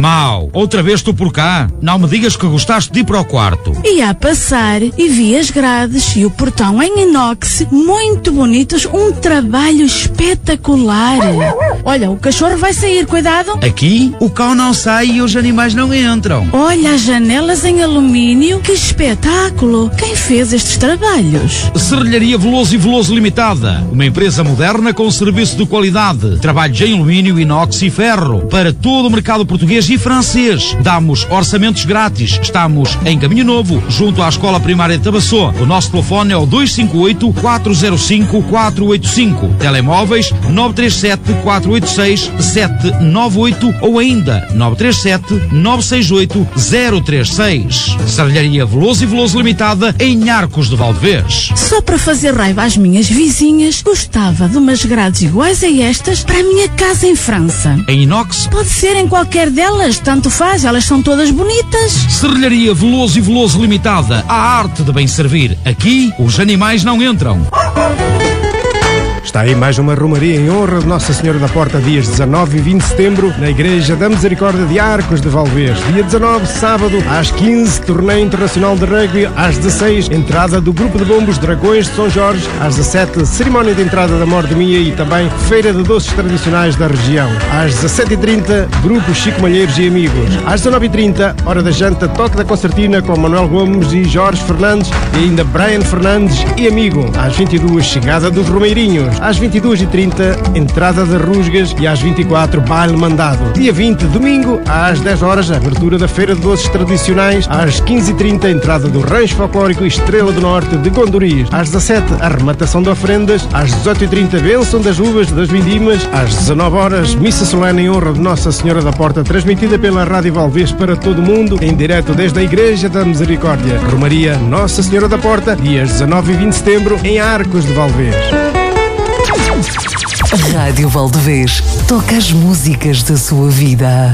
Mau, outra vez estou por cá. Não me digas que gostaste de ir para o quarto. Ia a passar e vi as grades e o portão em inox, muito bonitos, um trabalho espetacular. Olha, o cachorro vai sair, cuidado. Aqui, o cão não sai e os animais não entram. Olha as janelas em alumínio, que espetáculo. Quem fez estes trabalhos? Serralharia Veloso e Veloso Limitada, uma empresa moderna com serviço de qualidade, trabalhos em alumínio, inox e ferro, para todo o mercado português e francês. Damos orçamentos grátis. Estamos em Caminho Novo, junto à Escola Primária de Tabassó. O nosso telefone é o 258-405-485. Telemóveis 937-486-798 ou ainda 937-968-036. Serralharia Veloso e Veloso Limitada, em Arcos de Valdevez. Só para fazer raiva às minhas vizinhas, gostava de umas grades iguais a estas para a minha casa em França. Em inox? Pode ser em qualquer delas, tanto faz, elas são todas bonitas. Serralharia Veloso e Veloso Limitada, a arte de bem servir. Aqui, os animais não entram. Está aí mais uma romaria em honra de Nossa Senhora da Porta, dias 19 e 20 de setembro, na Igreja da Misericórdia de Arcos de Valdevez. Dia 19, sábado, às 15, torneio internacional de rugby. Às 16, entrada do Grupo de Bombos Dragões de São Jorge. Às 17, cerimónia de entrada da Mordemia e também feira de doces tradicionais da região. Às 17h30, Grupo Chico Malheiros e Amigos. Às 19h30, hora da janta, toque da concertina com Manuel Gomes e Jorge Fernandes e ainda Brian Fernandes e Amigo. Às 22, chegada dos Romeirinhos. Às 22h30, entrada de Rusgas e às 24, baile mandado. Dia 20, domingo, às 10 horas, abertura da Feira de Doces Tradicionais. Às 15h30, entrada do Rancho Folclórico Estrela do Norte de Gondorias. Às 17, arrematação de ofrendas. Às 18h30, bênção das uvas das vindimas. Às 19 horas, missa solene em honra de Nossa Senhora da Porta, transmitida pela Rádio Valdevez para todo o mundo, em direto desde a Igreja da Misericórdia. Romaria Nossa Senhora da Porta, dias 19 e 20 de setembro, em Arcos de Valdevez. Rádio Valdevez toca as músicas da sua vida.